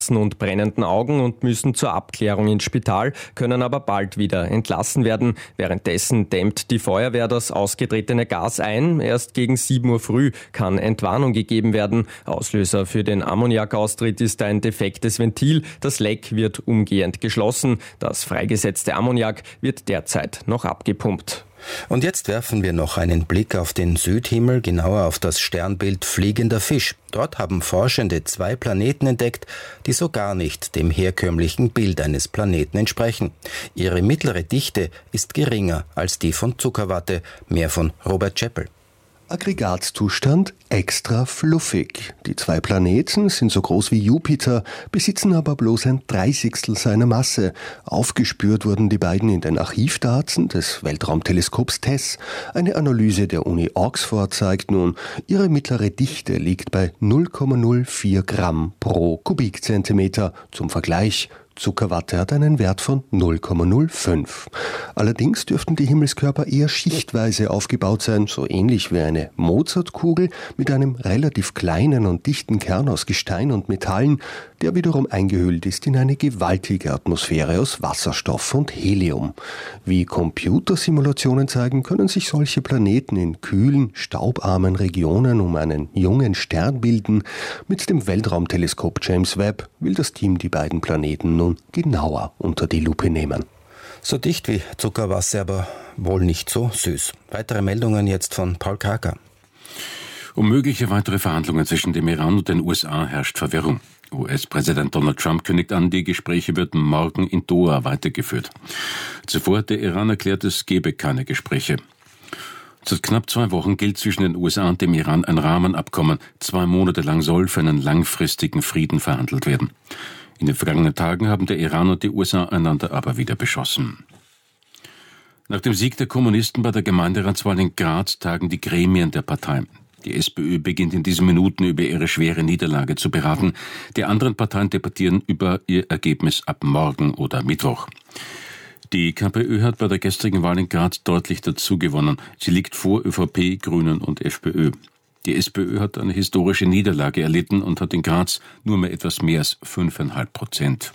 und brennenden Augen und müssen zur Abklärung ins Spital, können aber bald wieder entlassen werden. Währenddessen dämmt die Feuerwehr das ausgetretene Gas ein. Erst gegen 7 Uhr früh kann Entwarnung gegeben werden. Auslöser für den Ammoniakaustritt ist ein defektes Ventil. Das Leck wird umgehend geschlossen. Das freigesetzte Ammoniak wird derzeit noch abgepumpt. Und jetzt werfen wir noch einen Blick auf den Südhimmel, genauer auf das Sternbild Fliegender Fisch. Dort haben Forschende 2 Planeten entdeckt, die so gar nicht dem herkömmlichen Bild eines Planeten entsprechen. Ihre mittlere Dichte ist geringer als die von Zuckerwatte. Mehr von Robert Chappell. Aggregatzustand extra fluffig. Die 2 Planeten sind so groß wie Jupiter, besitzen aber bloß ein 30stel seiner Masse. Aufgespürt wurden die beiden in den Archivdaten des Weltraumteleskops TESS. Eine Analyse der Uni Oxford zeigt nun, ihre mittlere Dichte liegt bei 0,04 Gramm pro Kubikzentimeter. Zum Vergleich: Zuckerwatte hat einen Wert von 0,05. Allerdings dürften die Himmelskörper eher schichtweise aufgebaut sein, so ähnlich wie eine Mozartkugel mit einem relativ kleinen und dichten Kern aus Gestein und Metallen, der wiederum eingehüllt ist in eine gewaltige Atmosphäre aus Wasserstoff und Helium. Wie Computersimulationen zeigen, können sich solche Planeten in kühlen, staubarmen Regionen um einen jungen Stern bilden. Mit dem Weltraumteleskop James Webb will das Team die beiden Planeten nun genauer unter die Lupe nehmen. So dicht wie Zuckerwasser, aber wohl nicht so süß. Weitere Meldungen jetzt von Paul Kraker. Um mögliche weitere Verhandlungen zwischen dem Iran und den USA herrscht Verwirrung. US-Präsident Donald Trump kündigt an, die Gespräche würden morgen in Doha weitergeführt. Zuvor hat der Iran erklärt, es gebe keine Gespräche. Seit knapp 2 Wochen gilt zwischen den USA und dem Iran ein Rahmenabkommen. 2 Monate lang soll für einen langfristigen Frieden verhandelt werden. In den vergangenen Tagen haben der Iran und die USA einander aber wieder beschossen. Nach dem Sieg der Kommunisten bei der Gemeinderatswahl in Graz tagen die Gremien der Partei. Die SPÖ beginnt in diesen Minuten über ihre schwere Niederlage zu beraten. Die anderen Parteien debattieren über ihr Ergebnis ab morgen oder Mittwoch. Die KPÖ hat bei der gestrigen Wahl in Graz deutlich dazu gewonnen. Sie liegt vor ÖVP, Grünen und FPÖ. Die SPÖ hat eine historische Niederlage erlitten und hat in Graz nur mehr etwas mehr als 5,5%.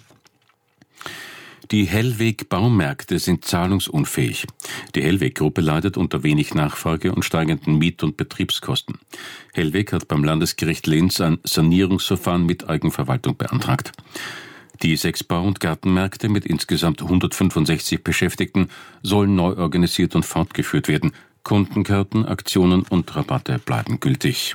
Die Hellweg-Baumärkte sind zahlungsunfähig. Die Hellweg-Gruppe leidet unter wenig Nachfrage und steigenden Miet- und Betriebskosten. Hellweg hat beim Landesgericht Linz ein Sanierungsverfahren mit Eigenverwaltung beantragt. Die 6 Bau- und Gartenmärkte mit insgesamt 165 Beschäftigten sollen neu organisiert und fortgeführt werden. Kundenkarten, Aktionen und Rabatte bleiben gültig.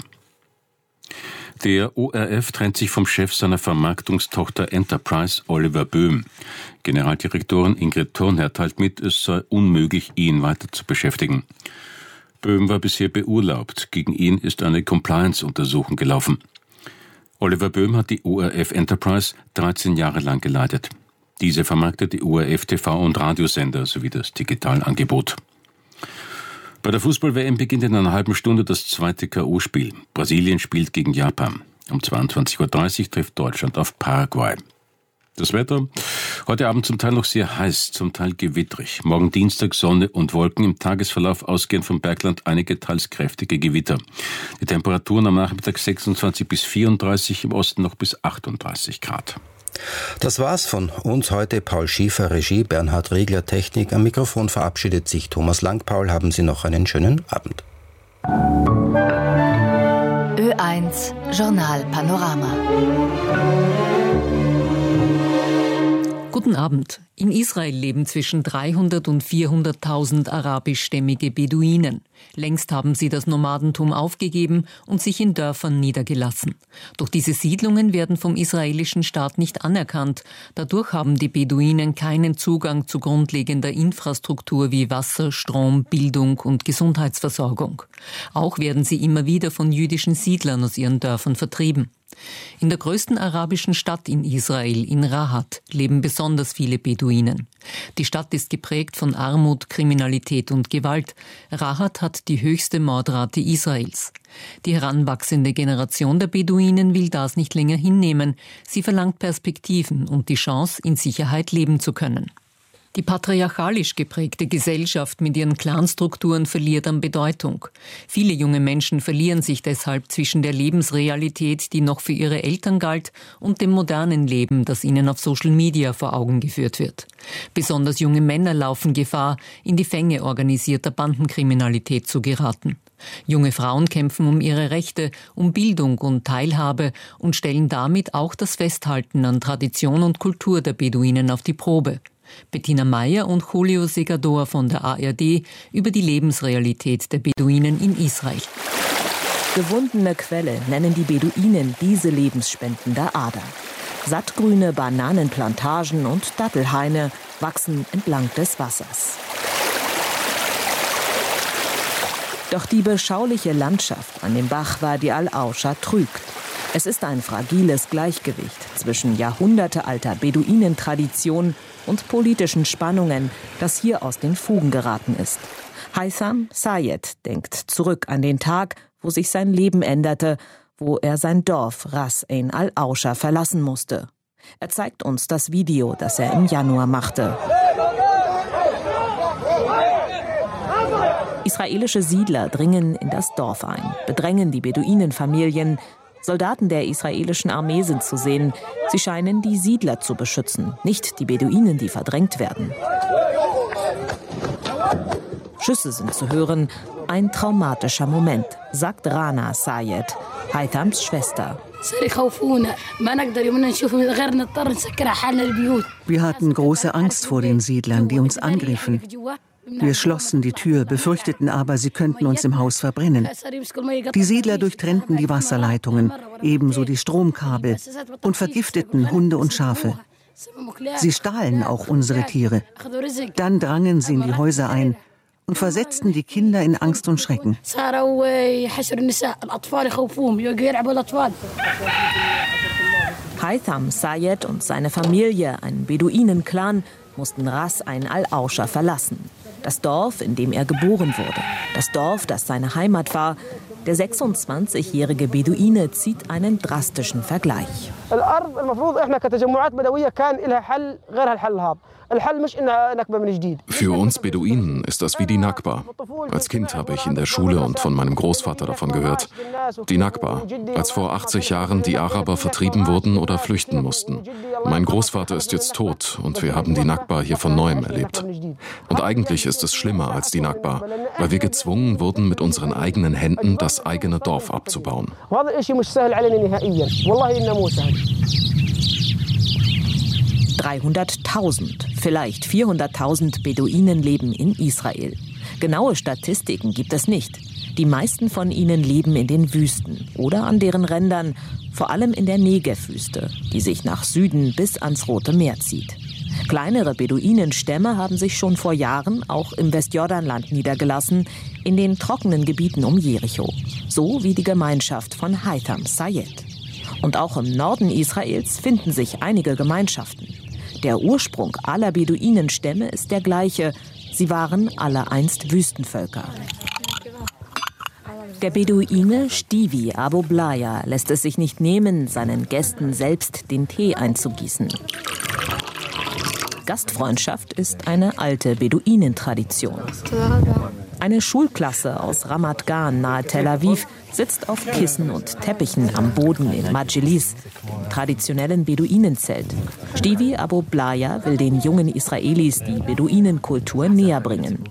Der ORF trennt sich vom Chef seiner Vermarktungstochter Enterprise, Oliver Böhm. Generaldirektorin Ingrid Thurnherr teilt mit, es sei unmöglich, ihn weiter zu beschäftigen. Böhm war bisher beurlaubt. Gegen ihn ist eine Compliance-Untersuchung gelaufen. Oliver Böhm hat die ORF Enterprise 13 Jahre lang geleitet. Diese vermarktet die ORF TV- und Radiosender sowie das Digitalangebot. Bei der Fußball-WM beginnt in einer halben Stunde das 2. K.O.-Spiel. Brasilien spielt gegen Japan. Um 22:30 Uhr trifft Deutschland auf Paraguay. Das Wetter? Heute Abend zum Teil noch sehr heiß, zum Teil gewittrig. Morgen Dienstag Sonne und Wolken, im Tagesverlauf ausgehend vom Bergland einige teils kräftige Gewitter. Die Temperaturen am Nachmittag 26 bis 34, im Osten noch bis 38 Grad. Das war's von uns heute. Paul Schiefer, Regie, Bernhard Riegler, Technik. Am Mikrofon verabschiedet sich Thomas Lang. Paul, haben Sie noch einen schönen Abend. Ö1 Journal Panorama. Guten Abend. In Israel leben zwischen 300 und 400.000 arabischstämmige Beduinen. Längst haben sie das Nomadentum aufgegeben und sich in Dörfern niedergelassen. Doch diese Siedlungen werden vom israelischen Staat nicht anerkannt. Dadurch haben die Beduinen keinen Zugang zu grundlegender Infrastruktur wie Wasser, Strom, Bildung und Gesundheitsversorgung. Auch werden sie immer wieder von jüdischen Siedlern aus ihren Dörfern vertrieben. In der größten arabischen Stadt in Israel, in Rahat, leben besonders viele Beduinen. Die Stadt ist geprägt von Armut, Kriminalität und Gewalt. Rahat hat die höchste Mordrate Israels. Die heranwachsende Generation der Beduinen will das nicht länger hinnehmen. Sie verlangt Perspektiven und die Chance, in Sicherheit leben zu können. Die patriarchalisch geprägte Gesellschaft mit ihren Clanstrukturen verliert an Bedeutung. Viele junge Menschen verlieren sich deshalb zwischen der Lebensrealität, die noch für ihre Eltern galt, und dem modernen Leben, das ihnen auf Social Media vor Augen geführt wird. Besonders junge Männer laufen Gefahr, in die Fänge organisierter Bandenkriminalität zu geraten. Junge Frauen kämpfen um ihre Rechte, um Bildung und Teilhabe und stellen damit auch das Festhalten an Tradition und Kultur der Beduinen auf die Probe. Bettina Meyer und Julio Segador von der ARD über die Lebensrealität der Beduinen in Israel. Gewundene Quelle nennen die Beduinen diese lebensspendende Ader. Sattgrüne Bananenplantagen und Dattelhaine wachsen entlang des Wassers. Doch die beschauliche Landschaft an dem Bach Wadi al-Auscha trügt. Es ist ein fragiles Gleichgewicht zwischen jahrhundertealter Beduinentradition und politischen Spannungen, das hier aus den Fugen geraten ist. Haitham Sayed denkt zurück an den Tag, wo sich sein Leben änderte, wo er sein Dorf Ras Ain al-Auscha verlassen musste. Er zeigt uns das Video, das er im Januar machte. Israelische Siedler dringen in das Dorf ein, bedrängen die Beduinenfamilien. Soldaten der israelischen Armee sind zu sehen. Sie scheinen die Siedler zu beschützen, nicht die Beduinen, die verdrängt werden. Schüsse sind zu hören. Ein traumatischer Moment, sagt Rana Sayed, Haithams Schwester. Wir hatten große Angst vor den Siedlern, die uns angriffen. Wir schlossen die Tür, befürchteten aber, sie könnten uns im Haus verbrennen. Die Siedler durchtrennten die Wasserleitungen, ebenso die Stromkabel und vergifteten Hunde und Schafe. Sie stahlen auch unsere Tiere. Dann drangen sie in die Häuser ein und versetzten die Kinder in Angst und Schrecken. Haitham Sayed und seine Familie, ein Beduinenclan, mussten Ras Ain al-Auscha verlassen. Das Dorf, in dem er geboren wurde. Das Dorf, das seine Heimat war. Der 26-jährige Beduine zieht einen drastischen Vergleich. Für uns Beduinen ist das wie die Nakba. Als Kind habe ich in der Schule und von meinem Großvater davon gehört. Die Nakba, als vor 80 Jahren die Araber vertrieben wurden oder flüchten mussten. Mein Großvater ist jetzt tot und wir haben die Nakba hier von Neuem erlebt. Und eigentlich ist es schlimmer als die Nakba, weil wir gezwungen wurden, mit unseren eigenen Händen das eigene Dorf abzubauen. 300.000, vielleicht 400.000 Beduinen leben in Israel. Genaue Statistiken gibt es nicht. Die meisten von ihnen leben in den Wüsten oder an deren Rändern, vor allem in der Negev-Wüste, die sich nach Süden bis ans Rote Meer zieht. Kleinere Beduinenstämme haben sich schon vor Jahren auch im Westjordanland niedergelassen, in den trockenen Gebieten um Jericho, so wie die Gemeinschaft von Haitham Sayed. Und auch im Norden Israels finden sich einige Gemeinschaften. Der Ursprung aller Beduinenstämme ist der gleiche. Sie waren alle einst Wüstenvölker. Der Beduine Stivi Abu Blaya lässt es sich nicht nehmen, seinen Gästen selbst den Tee einzugießen. Gastfreundschaft ist eine alte Beduinentradition. Eine Schulklasse aus Ramat Gan nahe Tel Aviv sitzt auf Kissen und Teppichen am Boden in Majlis, dem traditionellen Beduinenzelt. Stivi Abu Blaya will den jungen Israelis die Beduinenkultur näher bringen.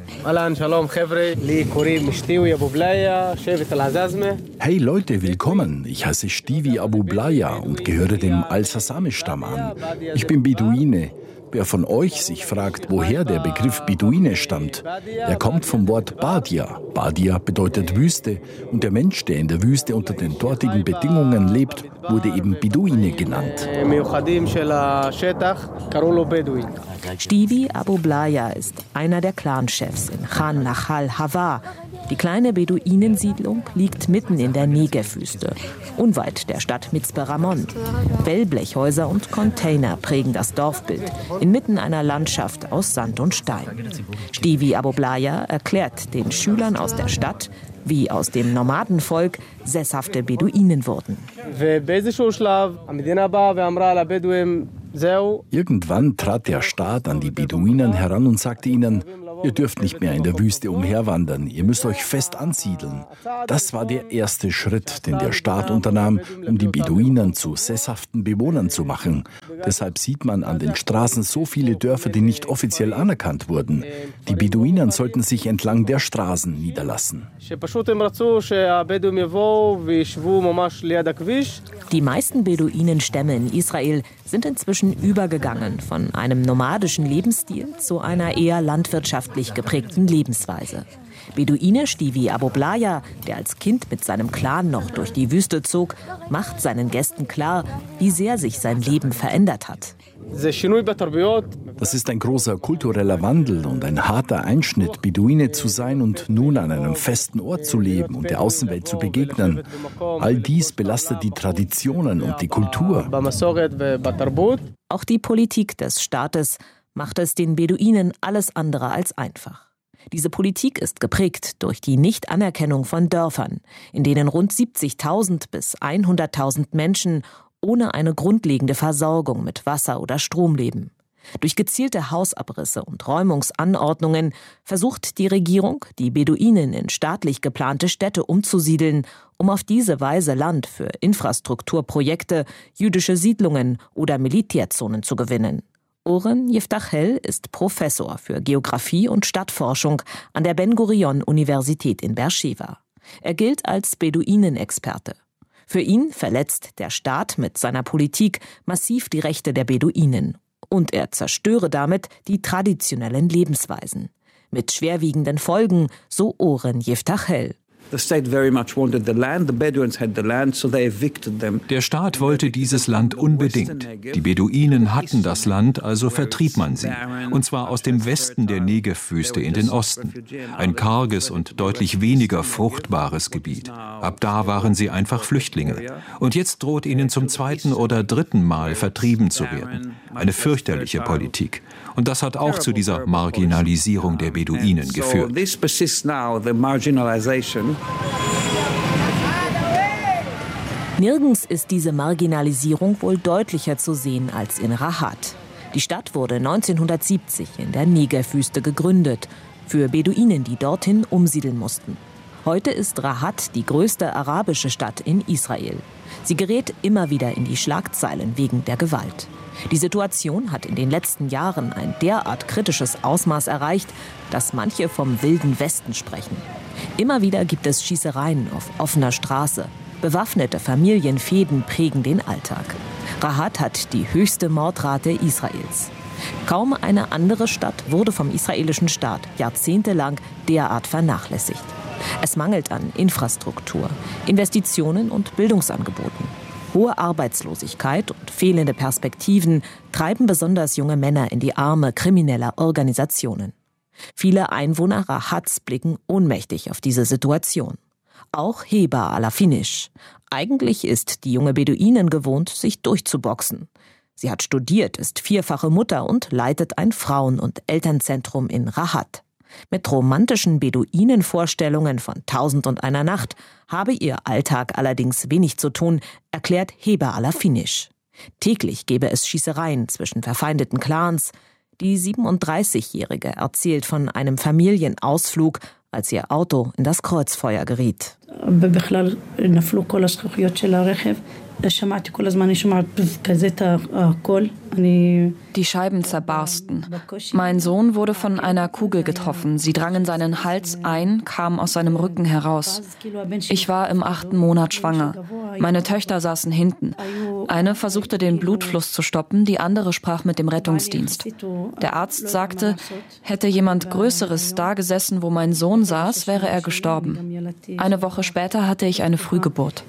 Hey Leute, willkommen. Ich heiße Stivi Abu Blaya und gehöre dem Al-Sasame-Stamm an. Ich bin Beduine. Wer von euch sich fragt, woher der Begriff Beduine stammt, er kommt vom Wort Badia. Badia bedeutet Wüste und der Mensch, der in der Wüste unter den dortigen Bedingungen lebt, wurde eben Beduine genannt. Stivi Abu Blaya ist einer der Clanchefs in Khan Nachal Hava. Die kleine Beduinensiedlung liegt mitten in der Negev-Wüste, unweit der Stadt Mitzpe Ramon. Wellblechhäuser und Container prägen das Dorfbild, inmitten einer Landschaft aus Sand und Stein. Stivi Abu Blaya erklärt den Schülern aus der Stadt, wie aus dem Nomadenvolk sesshafte Beduinen wurden. Irgendwann trat der Staat an die Beduinen heran und sagte ihnen, ihr dürft nicht mehr in der Wüste umherwandern, ihr müsst euch fest ansiedeln. Das war der erste Schritt, den der Staat unternahm, um die Beduinen zu sesshaften Bewohnern zu machen. Deshalb sieht man an den Straßen so viele Dörfer, die nicht offiziell anerkannt wurden. Die Beduinen sollten sich entlang der Straßen niederlassen. Die meisten Beduinenstämme in Israel sind inzwischen übergegangen von einem nomadischen Lebensstil zu einer eher landwirtschaftlich geprägten Lebensweise. Beduine Stivi Aboblaya, der als Kind mit seinem Clan noch durch die Wüste zog, macht seinen Gästen klar, wie sehr sich sein Leben verändert hat. Das ist ein großer kultureller Wandel und ein harter Einschnitt, Beduine zu sein und nun an einem festen Ort zu leben und der Außenwelt zu begegnen. All dies belastet die Traditionen und die Kultur. Auch die Politik des Staates macht es den Beduinen alles andere als einfach. Diese Politik ist geprägt durch die Nichtanerkennung von Dörfern, in denen rund 70.000 bis 100.000 Menschen ohne eine grundlegende Versorgung mit Wasser oder Strom leben. Durch gezielte Hausabrisse und Räumungsanordnungen versucht die Regierung, die Beduinen in staatlich geplante Städte umzusiedeln, um auf diese Weise Land für Infrastrukturprojekte, jüdische Siedlungen oder Militärzonen zu gewinnen. Oren Yiftachel ist Professor für Geographie und Stadtforschung an der Ben-Gurion-Universität in Beersheva. Er gilt als Beduinenexperte. Für ihn verletzt der Staat mit seiner Politik massiv die Rechte der Beduinen. Und er zerstöre damit die traditionellen Lebensweisen. Mit schwerwiegenden Folgen, so Oren Yiftachel. Der Staat wollte dieses Land unbedingt. Die Beduinen hatten das Land, also vertrieb man sie. Und zwar aus dem Westen der Negev-Wüste in den Osten. Ein karges und deutlich weniger fruchtbares Gebiet. Ab da waren sie einfach Flüchtlinge. Und jetzt droht ihnen zum zweiten oder dritten Mal vertrieben zu werden. Eine fürchterliche Politik. Und das hat auch zu dieser Marginalisierung der Beduinen geführt. Nirgends ist diese Marginalisierung wohl deutlicher zu sehen als in Rahat. Die Stadt wurde 1970 in der Negev-Wüste gegründet, für Beduinen, die dorthin umsiedeln mussten. Heute ist Rahat die größte arabische Stadt in Israel. Sie gerät immer wieder in die Schlagzeilen wegen der Gewalt. Die Situation hat in den letzten Jahren ein derart kritisches Ausmaß erreicht, dass manche vom Wilden Westen sprechen. Immer wieder gibt es Schießereien auf offener Straße. Bewaffnete Familienfehden prägen den Alltag. Rahat hat die höchste Mordrate Israels. Kaum eine andere Stadt wurde vom israelischen Staat jahrzehntelang derart vernachlässigt. Es mangelt an Infrastruktur, Investitionen und Bildungsangeboten. Hohe Arbeitslosigkeit und fehlende Perspektiven treiben besonders junge Männer in die Arme krimineller Organisationen. Viele Einwohner Rahats blicken ohnmächtig auf diese Situation. Auch Heba Alafinish. Eigentlich ist die junge Beduinin gewohnt, sich durchzuboxen. Sie hat studiert, ist vierfache Mutter und leitet ein Frauen- und Elternzentrum in Rahat. Mit romantischen Beduinenvorstellungen von 1001 Nacht habe ihr Alltag allerdings wenig zu tun, erklärt Heba Alafinish. Täglich gebe es Schießereien zwischen verfeindeten Clans. Die 37-Jährige erzählt von einem Familienausflug, als ihr Auto in das Kreuzfeuer geriet. Die Scheiben zerbarsten. Mein Sohn wurde von einer Kugel getroffen. Sie drang in seinen Hals ein, kam aus seinem Rücken heraus. Ich war im 8. Monat schwanger. Meine Töchter saßen hinten. Eine versuchte, den Blutfluss zu stoppen, die andere sprach mit dem Rettungsdienst. Der Arzt sagte, hätte jemand Größeres da gesessen, wo mein Sohn saß, wäre er gestorben. Eine Woche später hatte ich eine Frühgeburt.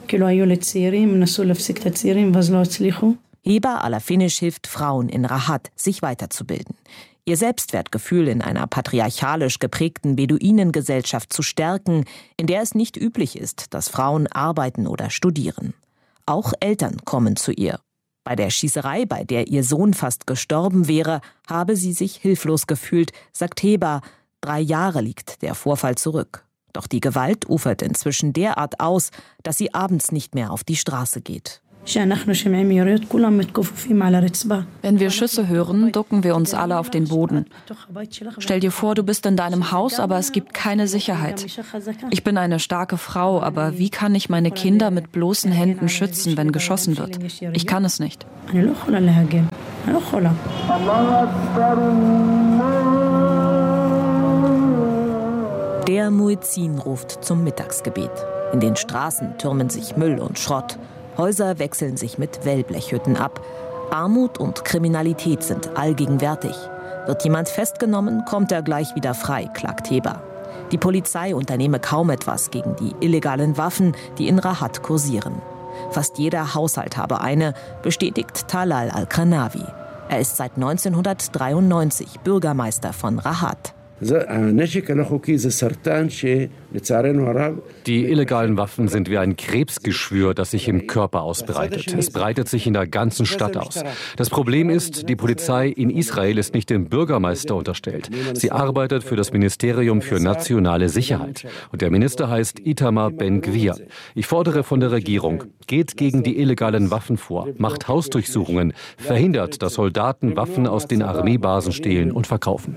Heba Alafinish hilft Frauen in Rahat, sich weiterzubilden. Ihr Selbstwertgefühl in einer patriarchalisch geprägten Beduinengesellschaft zu stärken, in der es nicht üblich ist, dass Frauen arbeiten oder studieren. Auch Eltern kommen zu ihr. Bei der Schießerei, bei der ihr Sohn fast gestorben wäre, habe sie sich hilflos gefühlt, sagt Heba. 3 Jahre liegt der Vorfall zurück. Doch die Gewalt ufert inzwischen derart aus, dass sie abends nicht mehr auf die Straße geht. Wenn wir Schüsse hören, ducken wir uns alle auf den Boden. Stell dir vor, du bist in deinem Haus, aber es gibt keine Sicherheit. Ich bin eine starke Frau, aber wie kann ich meine Kinder mit bloßen Händen schützen, wenn geschossen wird? Ich kann es nicht. Der Muezzin ruft zum Mittagsgebet. In den Straßen türmen sich Müll und Schrott. Häuser wechseln sich mit Wellblechhütten ab. Armut und Kriminalität sind allgegenwärtig. Wird jemand festgenommen, kommt er gleich wieder frei, klagt Heber. Die Polizei unternehme kaum etwas gegen die illegalen Waffen, die in Rahat kursieren. Fast jeder Haushalt habe eine, bestätigt Talal Al-Qanawi. Er ist seit 1993 Bürgermeister von Rahat. Die illegalen Waffen sind wie ein Krebsgeschwür, das sich im Körper ausbreitet. Es breitet sich in der ganzen Stadt aus. Das Problem ist, die Polizei in Israel ist nicht dem Bürgermeister unterstellt. Sie arbeitet für das Ministerium für nationale Sicherheit. Und der Minister heißt Itamar Ben-Gvir. Ich fordere von der Regierung, geht gegen die illegalen Waffen vor, macht Hausdurchsuchungen, verhindert, dass Soldaten Waffen aus den Armeebasen stehlen und verkaufen.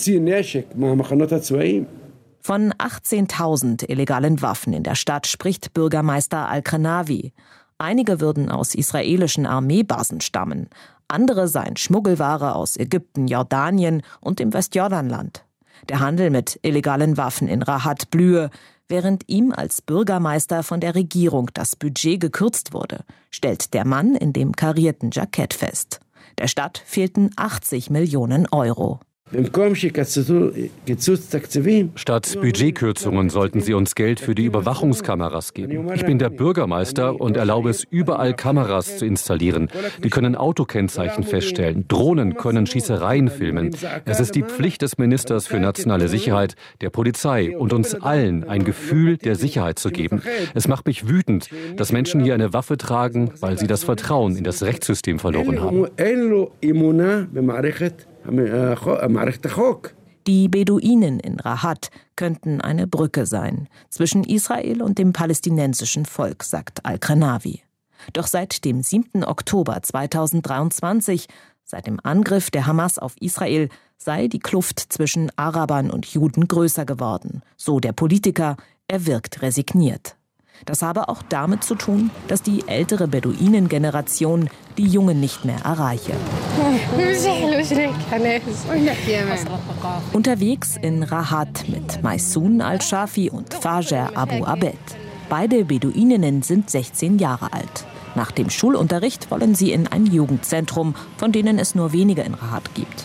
Von 18.000 illegalen Waffen in der Stadt spricht Bürgermeister Al-Qanawi. Einige würden aus israelischen Armeebasen stammen. Andere seien Schmuggelware aus Ägypten, Jordanien und dem Westjordanland. Der Handel mit illegalen Waffen in Rahat blühe. Während ihm als Bürgermeister von der Regierung das Budget gekürzt wurde, stellt der Mann in dem karierten Jackett fest. Der Stadt fehlten 80 Millionen Euro. Statt Budgetkürzungen sollten sie uns Geld für die Überwachungskameras geben. Ich bin der Bürgermeister und erlaube es, überall Kameras zu installieren. Die können Autokennzeichen feststellen. Drohnen können Schießereien filmen. Es ist die Pflicht des Ministers für nationale Sicherheit, der Polizei und uns allen ein Gefühl der Sicherheit zu geben. Es macht mich wütend, dass Menschen hier eine Waffe tragen, weil sie das Vertrauen in das Rechtssystem verloren haben. Die Beduinen in Rahat könnten eine Brücke sein zwischen Israel und dem palästinensischen Volk, sagt Al-Qanawi. Doch seit dem 7. Oktober 2023, seit dem Angriff der Hamas auf Israel, sei die Kluft zwischen Arabern und Juden größer geworden. So der Politiker, er wirkt resigniert. Das habe auch damit zu tun, dass die ältere Beduinengeneration die Jungen nicht mehr erreiche. Unterwegs in Rahat mit Maysoon al-Shafi und Fajer Abu Abed. Beide Beduininnen sind 16 Jahre alt. Nach dem Schulunterricht wollen sie in ein Jugendzentrum, von denen es nur wenige in Rahat gibt.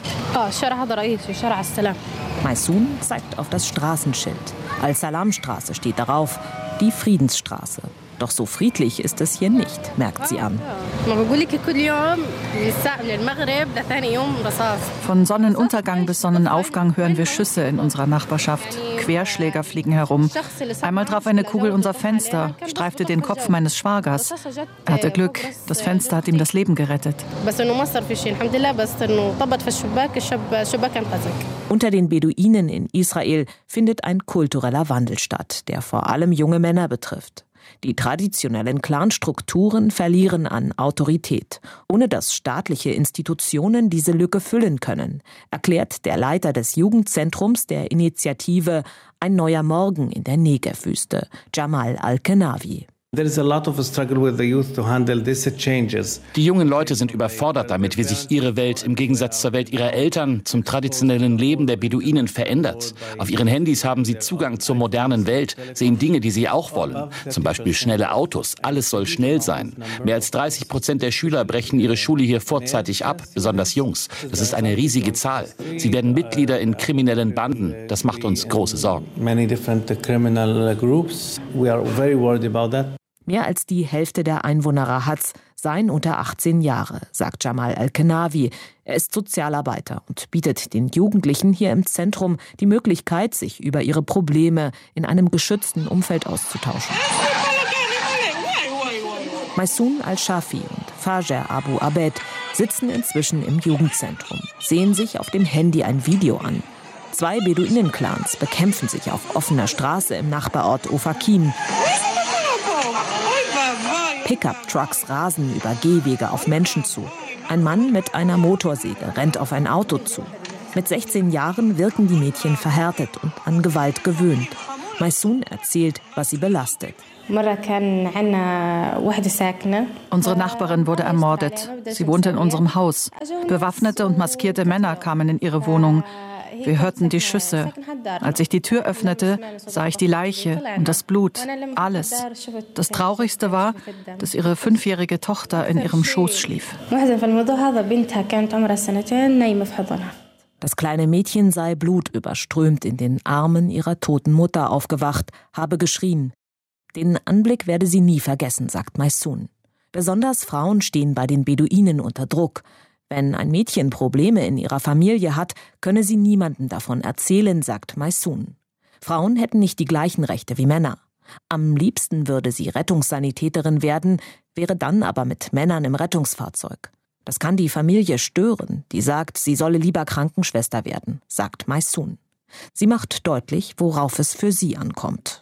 Maysoon zeigt auf das Straßenschild. Al-Salam-Straße steht darauf, die Friedensstraße. Doch so friedlich ist es hier nicht, merkt sie an. Von Sonnenuntergang bis Sonnenaufgang hören wir Schüsse in unserer Nachbarschaft. Querschläger fliegen herum. Einmal traf eine Kugel unser Fenster, streifte den Kopf meines Schwagers. Er hatte Glück, das Fenster hat ihm das Leben gerettet. Unter den Beduinen in Israel findet ein kultureller Wandel statt, der vor allem junge Männer betrifft. Die traditionellen Clanstrukturen verlieren an Autorität, ohne dass staatliche Institutionen diese Lücke füllen können, erklärt der Leiter des Jugendzentrums der Initiative Ein neuer Morgen in der Negev-Wüste, Jamal Al-Qanawi. Die jungen Leute sind überfordert damit, wie sich ihre Welt im Gegensatz zur Welt ihrer Eltern zum traditionellen Leben der Beduinen verändert. Auf ihren Handys haben sie Zugang zur modernen Welt, sehen Dinge, die sie auch wollen. Zum Beispiel schnelle Autos. Alles soll schnell sein. Mehr als 30% der Schüler brechen ihre Schule hier vorzeitig ab, besonders Jungs. Das ist eine riesige Zahl. Sie werden Mitglieder in kriminellen Banden. Das macht uns große Sorgen. Mehr als die Hälfte der Einwohner Rahats seien unter 18 Jahre, sagt Jamal Al-Qanawi. Er ist Sozialarbeiter und bietet den Jugendlichen hier im Zentrum die Möglichkeit, sich über ihre Probleme in einem geschützten Umfeld auszutauschen. Maysoon al-Shafi und Fajer Abu Abed sitzen inzwischen im Jugendzentrum, sehen sich auf dem Handy ein Video an. 2 Beduinenclans bekämpfen sich auf offener Straße im Nachbarort Ofakim. Pickup-Trucks rasen über Gehwege auf Menschen zu. Ein Mann mit einer Motorsäge rennt auf ein Auto zu. Mit 16 Jahren wirken die Mädchen verhärtet und an Gewalt gewöhnt. Maysoon erzählt, was sie belastet. Unsere Nachbarin wurde ermordet. Sie wohnte in unserem Haus. Bewaffnete und maskierte Männer kamen in ihre Wohnung. Wir hörten die Schüsse. Als ich die Tür öffnete, sah ich die Leiche und das Blut, alles. Das Traurigste war, dass ihre 5-jährige Tochter in ihrem Schoß schlief. Das kleine Mädchen sei blutüberströmt in den Armen ihrer toten Mutter aufgewacht, habe geschrien. Den Anblick werde sie nie vergessen, sagt Maysoon. Besonders Frauen stehen bei den Beduinen unter Druck. Wenn ein Mädchen Probleme in ihrer Familie hat, könne sie niemandem davon erzählen, sagt Maysoon. Frauen hätten nicht die gleichen Rechte wie Männer. Am liebsten würde sie Rettungssanitäterin werden, wäre dann aber mit Männern im Rettungsfahrzeug. Das kann die Familie stören, die sagt, sie solle lieber Krankenschwester werden, sagt Maysoon. Sie macht deutlich, worauf es für sie ankommt.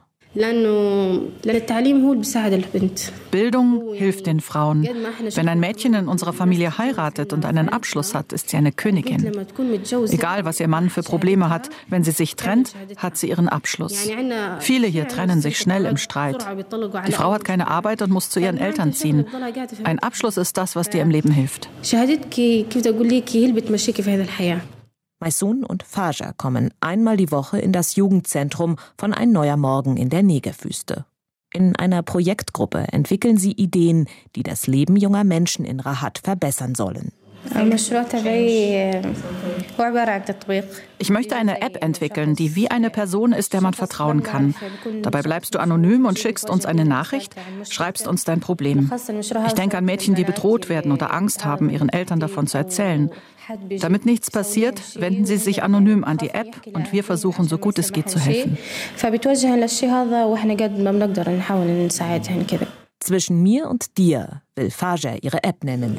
Bildung hilft den Frauen. Wenn ein Mädchen in unserer Familie heiratet und einen Abschluss hat, ist sie eine Königin. Egal, was ihr Mann für Probleme hat, wenn sie sich trennt, hat sie ihren Abschluss. Viele hier trennen sich schnell im Streit. Die Frau hat keine Arbeit und muss zu ihren Eltern ziehen. Ein Abschluss ist das, was dir im Leben hilft. Maysoon und Faja kommen einmal die Woche in das Jugendzentrum von Ein neuer Morgen in der Negev-Wüste. In einer Projektgruppe entwickeln sie Ideen, die das Leben junger Menschen in Rahat verbessern sollen. Ich möchte eine App entwickeln, die wie eine Person ist, der man vertrauen kann. Dabei bleibst du anonym und schickst uns eine Nachricht, schreibst uns dein Problem. Ich denke an Mädchen, die bedroht werden oder Angst haben, ihren Eltern davon zu erzählen. Damit nichts passiert, wenden sie sich anonym an die App und wir versuchen, so gut es geht, zu helfen. Zwischen mir und dir will Faja ihre App nennen.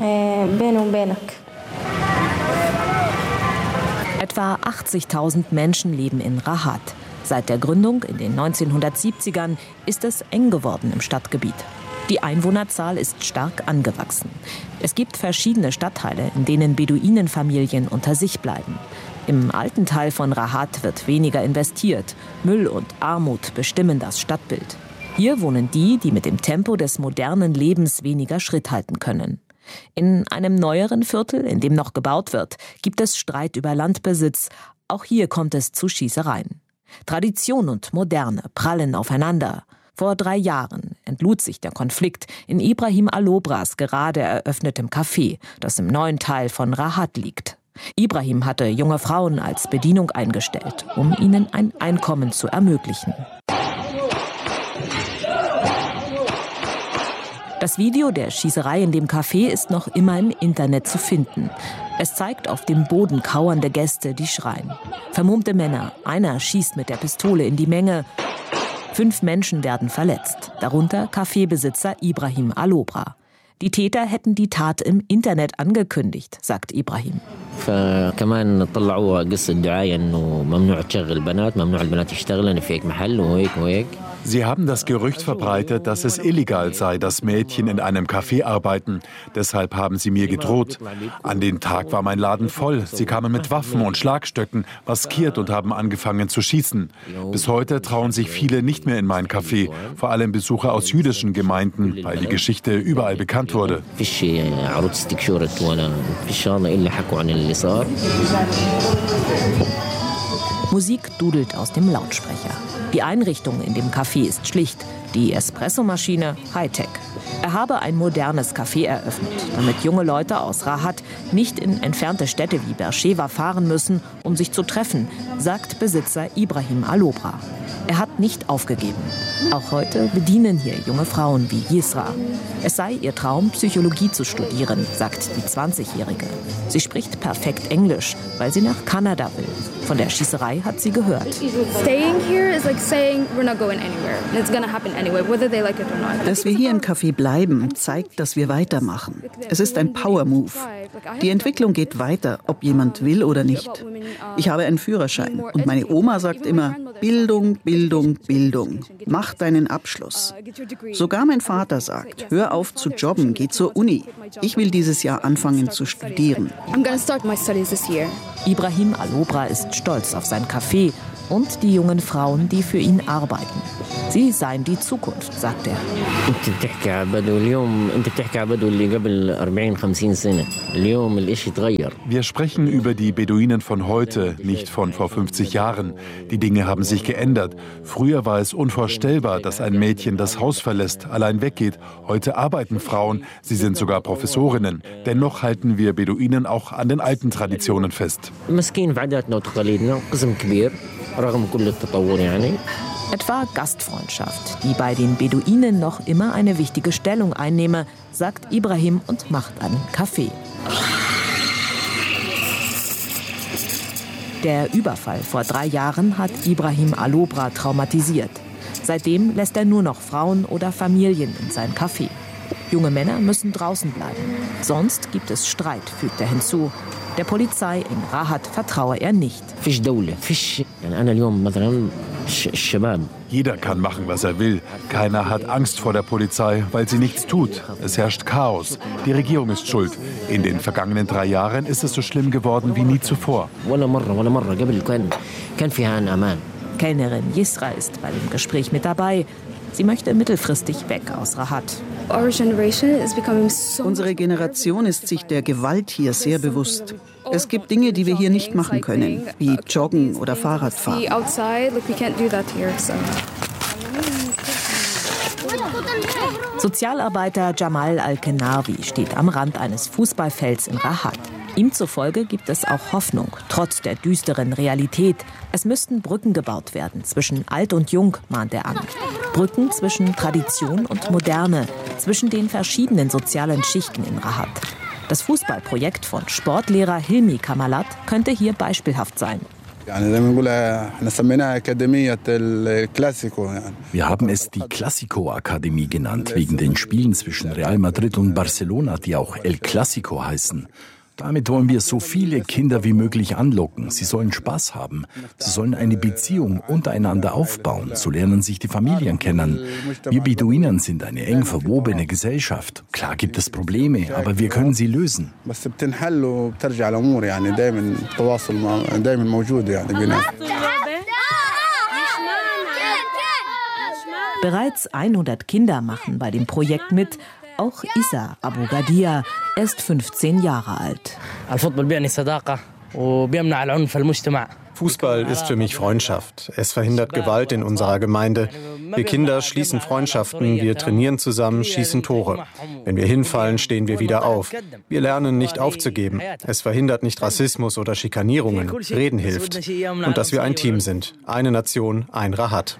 Etwa 80.000 Menschen leben in Rahat. Seit der Gründung in den 1970ern ist es eng geworden im Stadtgebiet. Die Einwohnerzahl ist stark angewachsen. Es gibt verschiedene Stadtteile, in denen Beduinenfamilien unter sich bleiben. Im alten Teil von Rahat wird weniger investiert. Müll und Armut bestimmen das Stadtbild. Hier wohnen die, die mit dem Tempo des modernen Lebens weniger Schritt halten können. In einem neueren Viertel, in dem noch gebaut wird, gibt es Streit über Landbesitz. Auch hier kommt es zu Schießereien. Tradition und Moderne prallen aufeinander. Vor 3 Jahren entlud sich der Konflikt in Ibrahim Alobras gerade eröffnetem Café, das im neuen Teil von Rahat liegt. Ibrahim hatte junge Frauen als Bedienung eingestellt, um ihnen ein Einkommen zu ermöglichen. Das Video der Schießerei in dem Café ist noch immer im Internet zu finden. Es zeigt auf dem Boden kauernde Gäste, die schreien. Vermummte Männer, einer schießt mit der Pistole in die Menge. 5 Menschen werden verletzt, darunter Kaffeebesitzer Ibrahim Alobra. Die Täter hätten die Tat im Internet angekündigt, sagt Ibrahim. Sie haben das Gerücht verbreitet, dass es illegal sei, dass Mädchen in einem Café arbeiten. Deshalb haben sie mir gedroht. An dem Tag war mein Laden voll. Sie kamen mit Waffen und Schlagstöcken, maskiert und haben angefangen zu schießen. Bis heute trauen sich viele nicht mehr in mein Café, vor allem Besucher aus jüdischen Gemeinden, weil die Geschichte überall bekannt wurde. Musik dudelt aus dem Lautsprecher. Die Einrichtung in dem Café ist schlicht, die Espressomaschine Hightech. Er habe ein modernes Café eröffnet, damit junge Leute aus Rahat nicht in entfernte Städte wie Beersheva fahren müssen, um sich zu treffen, sagt Besitzer Ibrahim Alobra. Er hat nicht aufgegeben. Auch heute bedienen hier junge Frauen wie Yisra. Es sei ihr Traum, Psychologie zu studieren, sagt die 20-Jährige. Sie spricht perfekt Englisch, weil sie nach Kanada will. Von der Schießerei hat sie gehört. Dass wir hier im Café bleiben, zeigt, dass wir weitermachen. Es ist ein Power-Move. Die Entwicklung geht weiter, ob jemand will oder nicht. Ich habe einen Führerschein und meine Oma sagt immer, Bildung, Bildung, Bildung. Mach deinen Abschluss. Sogar mein Vater sagt, hör auf zu jobben, geh zur Uni. Ich will dieses Jahr anfangen zu studieren. Ibrahim Alobra ist stolz auf sein Café und die jungen Frauen, die für ihn arbeiten. Sie seien die Zukunft, sagt er. Wir sprechen über die Beduinen von heute, nicht von vor 50 Jahren. Die Dinge haben sich geändert. Früher war es unvorstellbar, dass ein Mädchen das Haus verlässt, allein weggeht. Heute arbeiten Frauen, sie sind sogar Professorinnen. Dennoch halten wir Beduinen auch an den alten Traditionen fest. Etwa Gastfreundschaft, die bei den Beduinen noch immer eine wichtige Stellung einnehme, sagt Ibrahim und macht einen Kaffee. Der Überfall vor 3 Jahren hat Ibrahim Alobra traumatisiert. Seitdem lässt er nur noch Frauen oder Familien in sein Café. Junge Männer müssen draußen bleiben. Sonst gibt es Streit, fügt er hinzu. Der Polizei in Rahat vertraue er nicht. Jeder kann machen, was er will. Keiner hat Angst vor der Polizei, weil sie nichts tut. Es herrscht Chaos. Die Regierung ist schuld. In den vergangenen 3 Jahren ist es so schlimm geworden wie nie zuvor. Kellnerin Yisra ist bei dem Gespräch mit dabei. Sie möchte mittelfristig weg aus Rahat. Unsere Generation ist sich der Gewalt hier sehr bewusst. Es gibt Dinge, die wir hier nicht machen können, wie Joggen oder Fahrradfahren. Sozialarbeiter Jamal Al-Kenawi steht am Rand eines Fußballfelds in Rahat. Ihm zufolge gibt es auch Hoffnung, trotz der düsteren Realität. Es müssten Brücken gebaut werden zwischen Alt und Jung, mahnt er an. Brücken zwischen Tradition und Moderne, zwischen den verschiedenen sozialen Schichten in Rahat. Das Fußballprojekt von Sportlehrer Hilmi Kamalat könnte hier beispielhaft sein. Wir haben es die Clásico-Akademie genannt, wegen den Spielen zwischen Real Madrid und Barcelona, die auch El Clásico heißen. Damit wollen wir so viele Kinder wie möglich anlocken. Sie sollen Spaß haben. Sie sollen eine Beziehung untereinander aufbauen. So lernen sich die Familien kennen. Wir Beduinen sind eine eng verwobene Gesellschaft. Klar gibt es Probleme, aber wir können sie lösen. Bereits 100 Kinder machen bei dem Projekt mit. Auch Issa Abu Gadia, er ist 15 Jahre alt. Fußball ist für mich Freundschaft. Es verhindert Gewalt in unserer Gemeinde. Wir Kinder schließen Freundschaften, wir trainieren zusammen, schießen Tore. Wenn wir hinfallen, stehen wir wieder auf. Wir lernen nicht aufzugeben. Es verhindert nicht Rassismus oder Schikanierungen. Reden hilft. Und dass wir ein Team sind. Eine Nation, ein Rahat.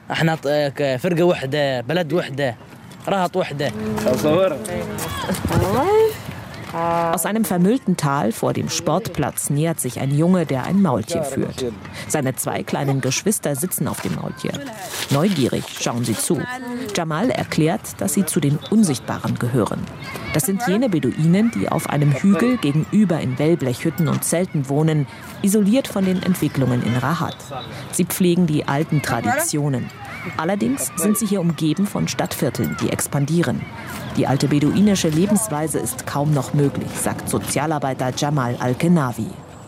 Aus einem vermüllten Tal vor dem Sportplatz nähert sich ein Junge, der ein Maultier führt. Seine 2 kleinen Geschwister sitzen auf dem Maultier. Neugierig schauen sie zu. Jamal erklärt, dass sie zu den Unsichtbaren gehören. Das sind jene Beduinen, die auf einem Hügel gegenüber in Wellblechhütten und Zelten wohnen, isoliert von den Entwicklungen in Rahat. Sie pflegen die alten Traditionen. Allerdings sind sie hier umgeben von Stadtvierteln, die expandieren. Die alte beduinische Lebensweise ist kaum noch möglich, sagt Sozialarbeiter Jamal Al-Kenawi.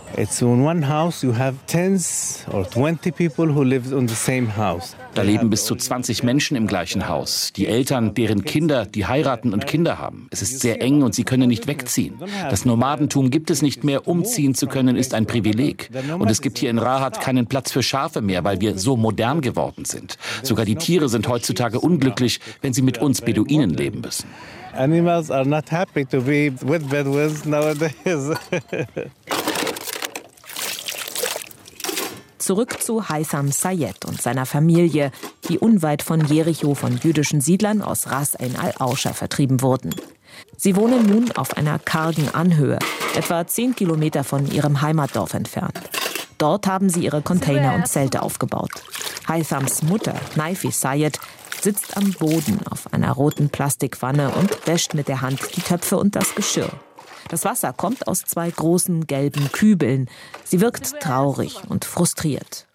Da leben bis zu 20 Menschen im gleichen Haus. Die Eltern, deren Kinder, die heiraten und Kinder haben. Es ist sehr eng und sie können nicht wegziehen. Das Nomadentum gibt es nicht mehr. Umziehen zu können, ist ein Privileg. Und es gibt hier in Rahat keinen Platz für Schafe mehr, weil wir so modern geworden sind. Sogar die Tiere sind heutzutage unglücklich, wenn sie mit uns Beduinen leben müssen. Animals are not happy to be with Bedouins nowadays. Zurück zu Haitham Sayed und seiner Familie, die unweit von Jericho von jüdischen Siedlern aus Ras Ain al-Auscha vertrieben wurden. Sie wohnen nun auf einer kargen Anhöhe, etwa 10 Kilometer von ihrem Heimatdorf entfernt. Dort haben sie ihre Container und Zelte aufgebaut. Haithams Mutter, Naifi Sayed, sitzt am Boden auf einer roten Plastikwanne und wäscht mit der Hand die Töpfe und das Geschirr. Das Wasser kommt aus 2 großen gelben Kübeln. Sie wirkt traurig und frustriert.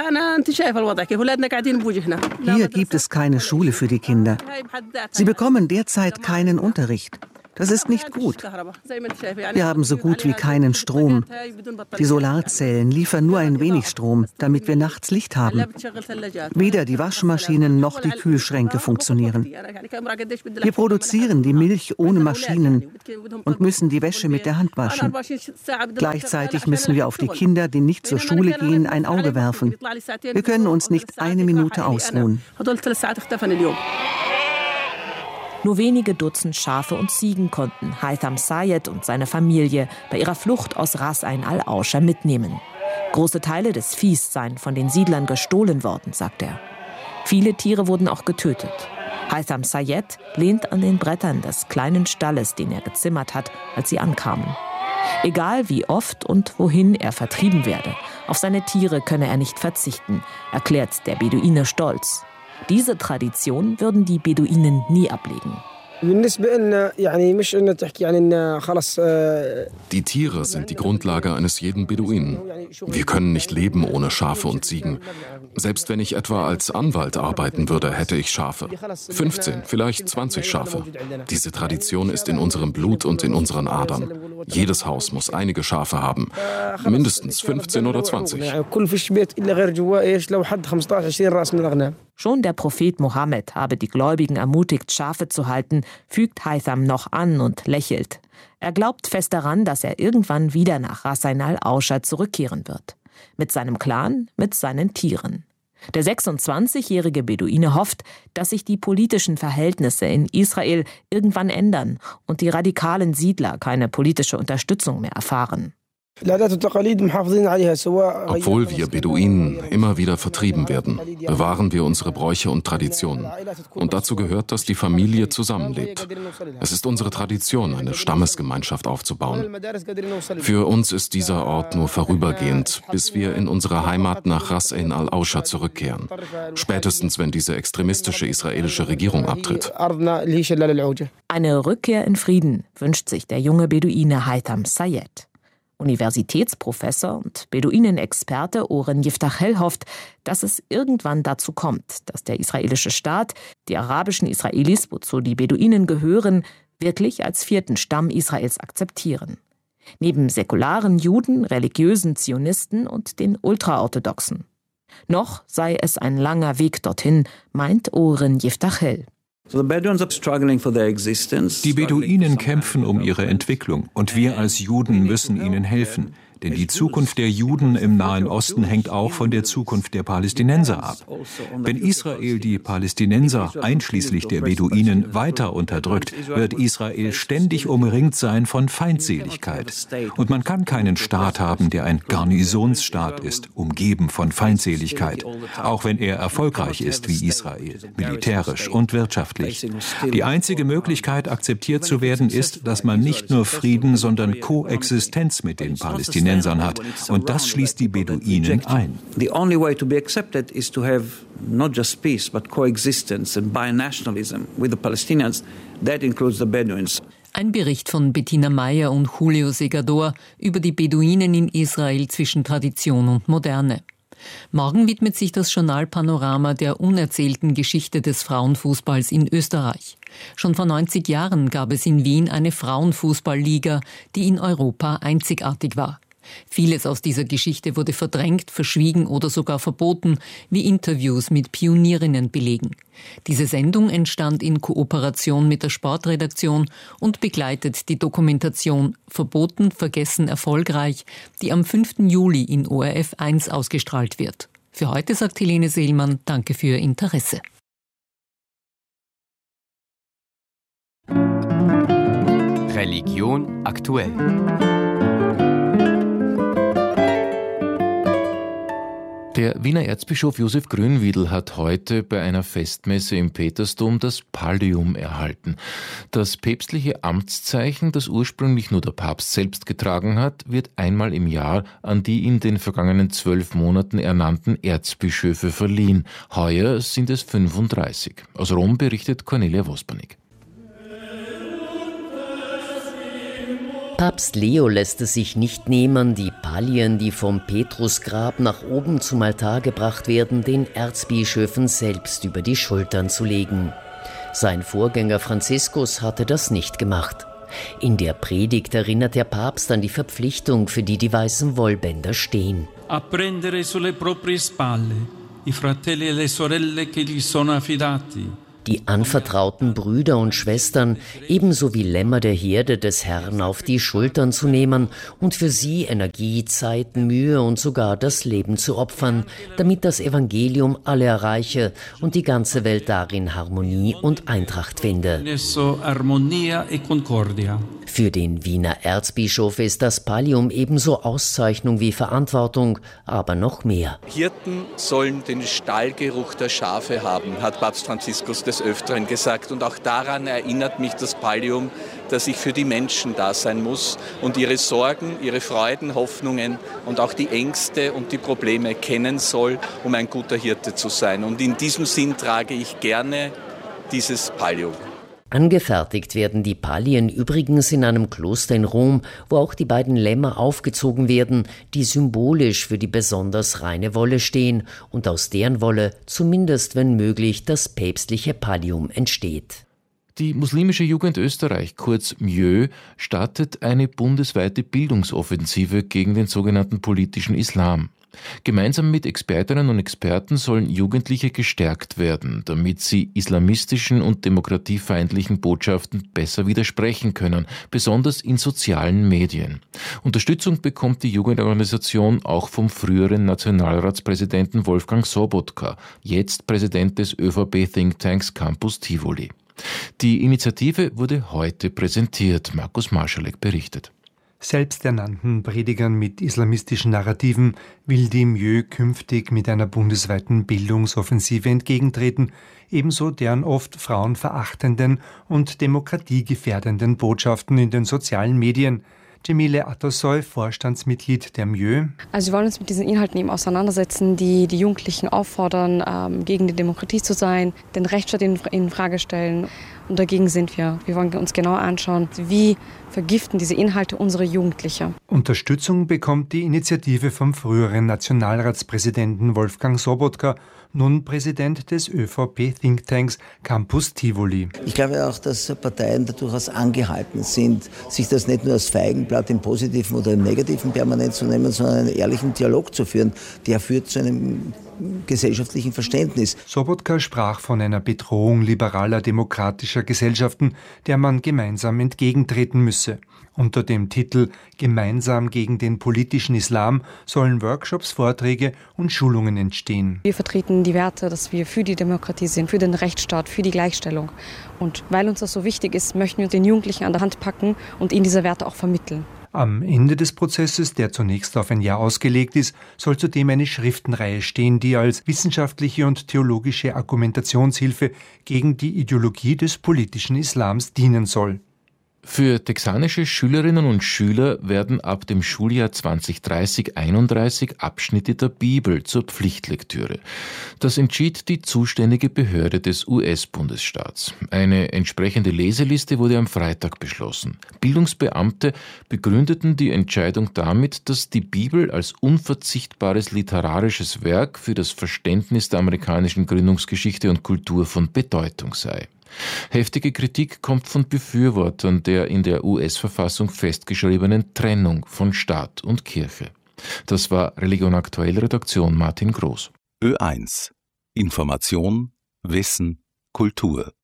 Hier gibt es keine Schule für die Kinder. Sie bekommen derzeit keinen Unterricht. Das ist nicht gut. Wir haben so gut wie keinen Strom. Die Solarzellen liefern nur ein wenig Strom, damit wir nachts Licht haben. Weder die Waschmaschinen noch die Kühlschränke funktionieren. Wir produzieren die Milch ohne Maschinen und müssen die Wäsche mit der Hand waschen. Gleichzeitig müssen wir auf die Kinder, die nicht zur Schule gehen, ein Auge werfen. Wir können uns nicht eine Minute ausruhen. Nur wenige Dutzend Schafe und Ziegen konnten Haitham Sayed und seine Familie bei ihrer Flucht aus Ras Ain al-Auscha mitnehmen. Große Teile des Viehs seien von den Siedlern gestohlen worden, sagt er. Viele Tiere wurden auch getötet. Haitham Sayed lehnt an den Brettern des kleinen Stalles, den er gezimmert hat, als sie ankamen. Egal wie oft und wohin er vertrieben werde, auf seine Tiere könne er nicht verzichten, erklärt der Beduine stolz. Diese Tradition würden die Beduinen nie ablegen. Die Tiere sind die Grundlage eines jeden Beduinen. Wir können nicht leben ohne Schafe und Ziegen. Selbst wenn ich etwa als Anwalt arbeiten würde, hätte ich Schafe. 15, vielleicht 20 Schafe. Diese Tradition ist in unserem Blut und in unseren Adern. Jedes Haus muss einige Schafe haben. Mindestens 15 oder 20. Schon der Prophet Mohammed habe die Gläubigen ermutigt, Schafe zu halten, fügt Haitham noch an und lächelt. Er glaubt fest daran, dass er irgendwann wieder nach Ras Ain al-Auscha zurückkehren wird. Mit seinem Clan, mit seinen Tieren. Der 26-jährige Beduine hofft, dass sich die politischen Verhältnisse in Israel irgendwann ändern und die radikalen Siedler keine politische Unterstützung mehr erfahren. Obwohl wir Beduinen immer wieder vertrieben werden, bewahren wir unsere Bräuche und Traditionen. Und dazu gehört, dass die Familie zusammenlebt. Es ist unsere Tradition, eine Stammesgemeinschaft aufzubauen. Für uns ist dieser Ort nur vorübergehend, bis wir in unsere Heimat nach Ras Ain al-Auscha zurückkehren. Spätestens, wenn diese extremistische israelische Regierung abtritt. Eine Rückkehr in Frieden wünscht sich der junge Beduine Haitham Sayed. Universitätsprofessor und Beduinenexperte Oren Yiftachel hofft, dass es irgendwann dazu kommt, dass der israelische Staat die arabischen Israelis, wozu die Beduinen gehören, wirklich als 4. Stamm Israels akzeptieren. Neben säkularen Juden, religiösen Zionisten und den Ultraorthodoxen. Noch sei es ein langer Weg dorthin, meint Oren Yiftachel. Die Beduinen kämpfen um ihre Entwicklung und wir als Juden müssen ihnen helfen. Denn die Zukunft der Juden im Nahen Osten hängt auch von der Zukunft der Palästinenser ab. Wenn Israel die Palästinenser, einschließlich der Beduinen, weiter unterdrückt, wird Israel ständig umringt sein von Feindseligkeit. Und man kann keinen Staat haben, der ein Garnisonsstaat ist, umgeben von Feindseligkeit, auch wenn er erfolgreich ist wie Israel, militärisch und wirtschaftlich. Die einzige Möglichkeit, akzeptiert zu werden, ist, dass man nicht nur Frieden, sondern Koexistenz mit den Palästinensern hat. Und das schließt die Beduinen ein. The only way to be accepted is to have not just peace, but coexistence and binationalism with the Palestinians. That includes the Bedouins. Ein Bericht von Bettina Meyer und Julio Segador über die Beduinen in Israel zwischen Tradition und Moderne. Morgen widmet sich das Journal Panorama der unerzählten Geschichte des Frauenfußballs in Österreich. Schon vor 90 Jahren gab es in Wien eine Frauenfußballliga, die in Europa einzigartig war. Vieles aus dieser Geschichte wurde verdrängt, verschwiegen oder sogar verboten, wie Interviews mit Pionierinnen belegen. Diese Sendung entstand in Kooperation mit der Sportredaktion und begleitet die Dokumentation Verboten, vergessen, erfolgreich, die am 5. Juli in ORF 1 ausgestrahlt wird. Für heute sagt Helene Seelmann, danke für Ihr Interesse. Religion aktuell. Der Wiener Erzbischof Josef Grünwiedl hat heute bei einer Festmesse im Petersdom das Pallium erhalten. Das päpstliche Amtszeichen, das ursprünglich nur der Papst selbst getragen hat, wird einmal im Jahr an die in den vergangenen 12 Monaten ernannten Erzbischöfe verliehen. Heuer sind es 35. Aus Rom berichtet Cornelia Wospernig. Papst Leo lässt es sich nicht nehmen, die Pallien, die vom Petrusgrab nach oben zum Altar gebracht werden, den Erzbischöfen selbst über die Schultern zu legen. Sein Vorgänger Franziskus hatte das nicht gemacht. In der Predigt erinnert der Papst an die Verpflichtung, für die die weißen Wollbänder stehen. Apprendere sulle proprie spalle i fratelli e le sorelle che gli sono affidati. Die anvertrauten Brüder und Schwestern, ebenso wie Lämmer der Herde des Herrn, auf die Schultern zu nehmen und für sie Energie, Zeit, Mühe und sogar das Leben zu opfern, damit das Evangelium alle erreiche und die ganze Welt darin Harmonie und Eintracht finde. Für den Wiener Erzbischof ist das Pallium ebenso Auszeichnung wie Verantwortung, aber noch mehr. Hirten sollen den Stallgeruch der Schafe haben, hat Papst Franziskus des Öfteren gesagt. Und auch daran erinnert mich das Pallium, dass ich für die Menschen da sein muss und ihre Sorgen, ihre Freuden, Hoffnungen und auch die Ängste und die Probleme kennen soll, um ein guter Hirte zu sein. Und in diesem Sinn trage ich gerne dieses Pallium. Angefertigt werden die Pallien übrigens in einem Kloster in Rom, wo auch die beiden Lämmer aufgezogen werden, die symbolisch für die besonders reine Wolle stehen und aus deren Wolle, zumindest wenn möglich, das päpstliche Pallium entsteht. Die muslimische Jugend Österreich, kurz MJÖ, startet eine bundesweite Bildungsoffensive gegen den sogenannten politischen Islam. Gemeinsam mit Expertinnen und Experten sollen Jugendliche gestärkt werden, damit sie islamistischen und demokratiefeindlichen Botschaften besser widersprechen können, besonders in sozialen Medien. Unterstützung bekommt die Jugendorganisation auch vom früheren Nationalratspräsidenten Wolfgang Sobotka, jetzt Präsident des ÖVP-Thinktanks Campus Tivoli. Die Initiative wurde heute präsentiert, Markus Marschalek berichtet. Selbsternannten Predigern mit islamistischen Narrativen will die MJÖ künftig mit einer bundesweiten Bildungsoffensive entgegentreten, ebenso deren oft frauenverachtenden und demokratiegefährdenden Botschaften in den sozialen Medien. Cemile Atasoy, Vorstandsmitglied der MJÖ. Also wir wollen uns mit diesen Inhalten eben auseinandersetzen, die die Jugendlichen auffordern, gegen die Demokratie zu sein, den Rechtsstaat in Frage stellen. Und dagegen sind wir. Wir wollen uns genauer anschauen, wie vergiften diese Inhalte unsere Jugendliche. Unterstützung bekommt die Initiative vom früheren Nationalratspräsidenten Wolfgang Sobotka, nun Präsident des ÖVP-Thinktanks Campus Tivoli. Ich glaube auch, dass Parteien da durchaus angehalten sind, sich das nicht nur als Feigenblatt im Positiven oder im Negativen permanent zu nehmen, sondern einen ehrlichen Dialog zu führen. Der führt zu einem gesellschaftlichen Verständnis. Sobotka sprach von einer Bedrohung liberaler demokratischer Gesellschaften, der man gemeinsam entgegentreten müsse. Unter dem Titel »Gemeinsam gegen den politischen Islam« sollen Workshops, Vorträge und Schulungen entstehen. Wir vertreten die Werte, dass wir für die Demokratie sind, für den Rechtsstaat, für die Gleichstellung. Und weil uns das so wichtig ist, möchten wir den Jugendlichen an der Hand packen und ihnen diese Werte auch vermitteln. Am Ende des Prozesses, der zunächst auf ein Jahr ausgelegt ist, soll zudem eine Schriftenreihe stehen, die als wissenschaftliche und theologische Argumentationshilfe gegen die Ideologie des politischen Islams dienen soll. Für texanische Schülerinnen und Schüler werden ab dem Schuljahr 2030/31 Abschnitte der Bibel zur Pflichtlektüre. Das entschied die zuständige Behörde des US-Bundesstaats. Eine entsprechende Leseliste wurde am Freitag beschlossen. Bildungsbeamte begründeten die Entscheidung damit, dass die Bibel als unverzichtbares literarisches Werk für das Verständnis der amerikanischen Gründungsgeschichte und Kultur von Bedeutung sei. Heftige Kritik kommt von Befürwortern der in der US-Verfassung festgeschriebenen Trennung von Staat und Kirche. Das war Religion Aktuell, Redaktion Martin Groß. Ö1 Information, Wissen, Kultur